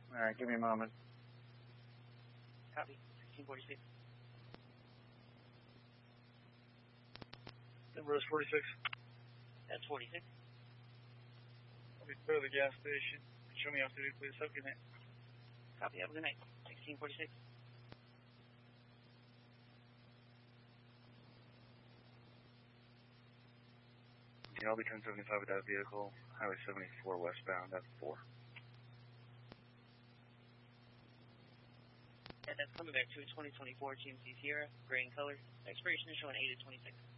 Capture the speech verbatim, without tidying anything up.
All right, give me a moment. Copy. sixteen forty-six. Number is forty-six. That's forty-six. I'll be clear of the gas station. Show me off duty, please. Have a good night. Copy. Have a good night. sixteen forty-six. Okay, I'll be ten seventy-five with that vehicle. Highway seventy-four westbound. That's four. And that's coming back to a twenty twenty-four G M C Sierra, gray in color. Expiration is showing eight of twenty-six.